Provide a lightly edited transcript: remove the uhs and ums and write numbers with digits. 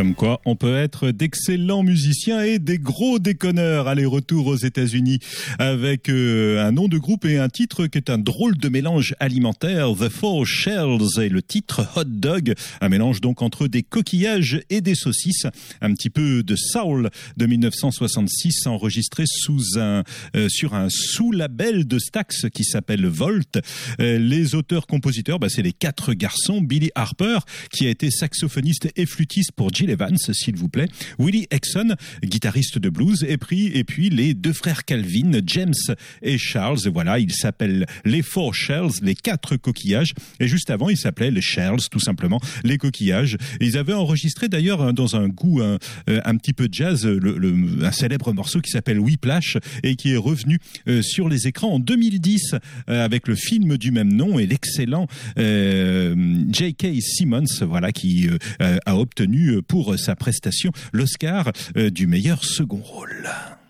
Comme quoi, on peut être d'excellents musiciens et des gros déconneurs. Allez, retour aux États-Unis avec un nom de groupe et un titre qui est un drôle de mélange alimentaire. The Four Shells et le titre Hot Dog. Un mélange donc entre des coquillages et des saucisses. Un petit peu de soul de 1966 enregistré sur un sous-label de Stax qui s'appelle Volt. Les auteurs-compositeurs, c'est les 4 garçons. Billy Harper, qui a été saxophoniste et flûtiste pour Gil Evans, s'il vous plaît. Willie Exon, guitariste de blues, et puis les 2 frères Calvin, James et Charles. Voilà, ils s'appellent les Four Shells, les 4 coquillages. Et juste avant, ils s'appelaient les Shells, tout simplement, les coquillages. Et ils avaient enregistré d'ailleurs dans un goût un petit peu jazz, un célèbre morceau qui s'appelle Whiplash et qui est revenu sur les écrans en 2010 avec le film du même nom et l'excellent J.K. Simmons, voilà, qui a obtenu pour sa prestation l'Oscar du meilleur second rôle.